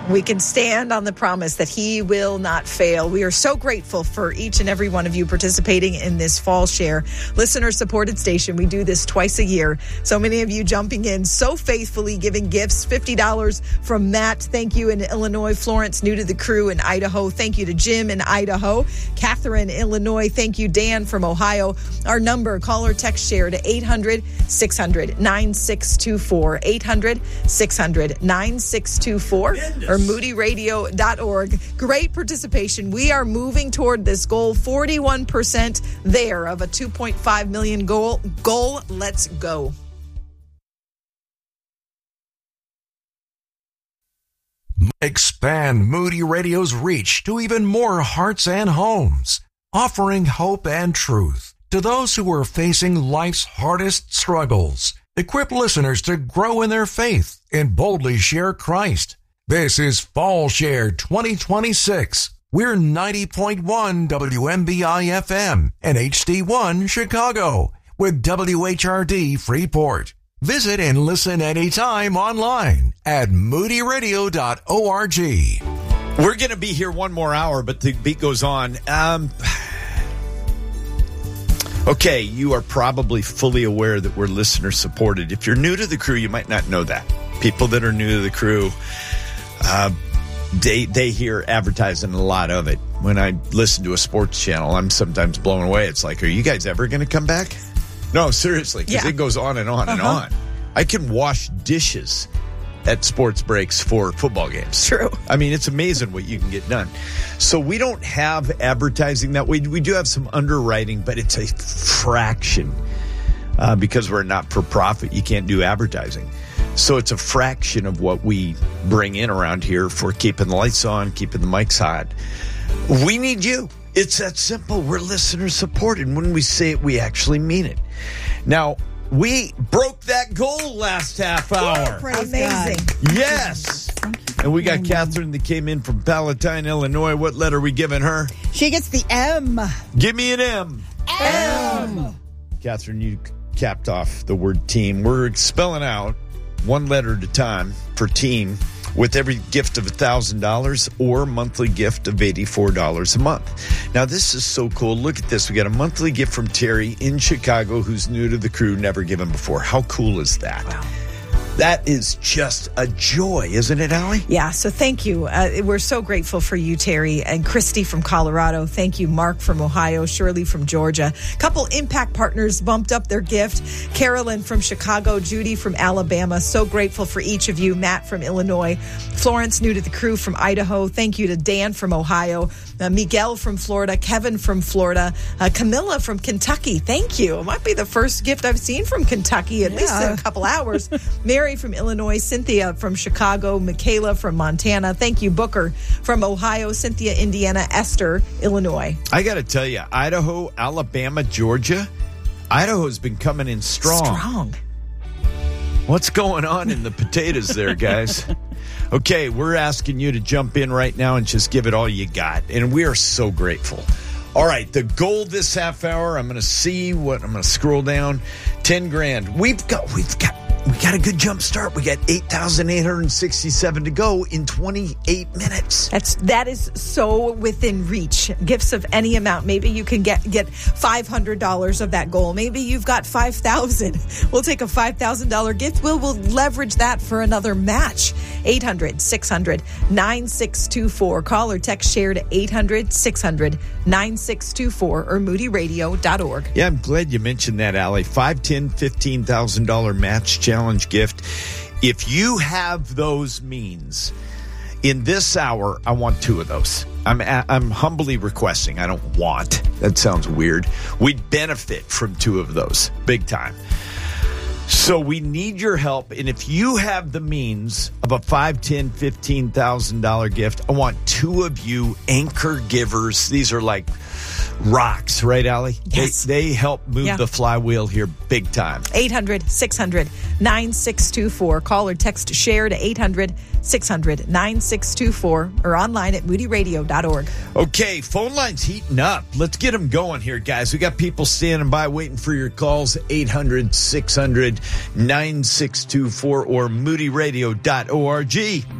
We can stand on the promise that he will not fail. We are so grateful for each and every one of you participating in this Fall Share listener-supported station. We do this twice a year. So many of you jumping in so faithfully, giving gifts. $50 from Matt. Thank you in Illinois. Florence, new to the crew in Idaho. Thank you to Jim in Idaho. Catherine, Illinois. Thank you, Dan from Ohio. Our number, call or text share to 800-600-9624. 800-600-9624. Or moodyradio.org. Great participation. We are moving toward this goal. 41% there of a 2.5 million goal. Let's go. Expand Moody Radio's reach to even more hearts and homes, offering hope and truth to those who are facing life's hardest struggles. Equip listeners to grow in their faith and boldly share Christ. This is Fall Share 2026. We're 90.1 WMBI FM and HD1 Chicago with WHRD Freeport. Visit and listen anytime online at moodyradio.org. We're going to be here one more hour, but the beat goes on. Okay, you are probably fully aware that we're listener supported. If you're new to the crew, you might not know that. People that are new to the crew, they hear advertising a lot of it. When I listen to a sports channel, I'm sometimes blown away. It's like, are you guys ever going to come back? No, seriously, because it goes on and on and on. I can wash dishes at sports breaks for football games. True. I mean, it's amazing what you can get done. So we don't have advertising that way. We do have some underwriting, but it's a fraction. Because we're not for profit, you can't do advertising. So it's a fraction of what we bring in around here for keeping the lights on, keeping the mics hot. We need you. It's that simple. We're listener supported. When we say it, we actually mean it. Now, we broke that goal last half hour. Amazing. Yes. And we got Catherine that came in from Palatine, Illinois. What letter are we giving her? She gets the M. Give me an M. M. Catherine, you capped off the word team. We're spelling out one letter at a time for team, with every gift of $1,000 or monthly gift of $84 a month. Now, this is so cool. Look at this. We got a monthly gift from Terry in Chicago, who's new to the crew, never given before. How cool is that? Wow. That is just a joy, isn't it, Allie? Yeah, so thank you. We're so grateful for you, Terry. And Christy from Colorado. Thank you, Mark from Ohio. Shirley from Georgia. Couple Impact Partners bumped up their gift. Carolyn from Chicago. Judy from Alabama. So grateful for each of you. Matt from Illinois. Florence, new to the crew, from Idaho. Thank you to Dan from Ohio. Miguel from Florida. Kevin from Florida. Camilla from Kentucky. Thank you. It might be the first gift I've seen from Kentucky, at least in a couple hours. Mary from Illinois, Cynthia from Chicago, Michaela from Montana. Thank you, Booker from Ohio, Cynthia, Indiana, Esther, Illinois. I got to tell you, Idaho, Alabama, Georgia, Idaho's been coming in strong. What's going on in the potatoes there, guys? Okay, we're asking you to jump in right now and just give it all you got. And we are so grateful. All right, the goal this half hour, I'm going to scroll down. 10 grand. We got a good jump start. We got 8,867 to go in 28 minutes. That is so within reach. Gifts of any amount. Maybe you can get $500 of that goal. Maybe you've got $5,000. We'll take a $5,000 gift. We'll leverage that for another match. 800-600-9624. Call or text share to 800-600-9624 or moodyradio.org. Yeah, I'm glad you mentioned that, Allie. $5,000, $10,000, $15,000 match challenge gift. If you have those means, in this hour, I want 2 of those. I'm humbly requesting. I don't want. That sounds weird. We'd benefit from 2 of those, big time. So we need your help. And if you have the means of a $5,000, $10,000, $15,000 gift, I want 2 of you anchor givers. These are like rocks, right, Allie? Yes. They help move the flywheel here big time. 800-600-9624. Call or text share to 800-600-9624 or online at moodyradio.org. Okay, phone line's heating up. Let's get them going here, guys. We got people standing by waiting for your calls. 800-600-9624 or moodyradio.org.